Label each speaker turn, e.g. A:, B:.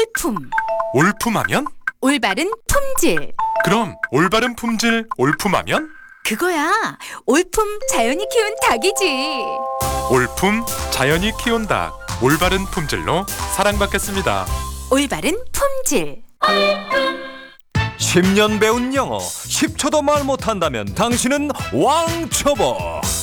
A: 올품.
B: 올품하면?
A: 올바른 품질.
B: 그럼 올바른 품질 올품하면?
A: 그거야. 올품 자연이 키운 닭이지.
B: 올품 자연이 키운 닭. 올바른 품질로 사랑받겠습니다.
A: 올바른 품질.
C: 10년 배운 영어 10초도 말 못한다면 당신은 왕초보.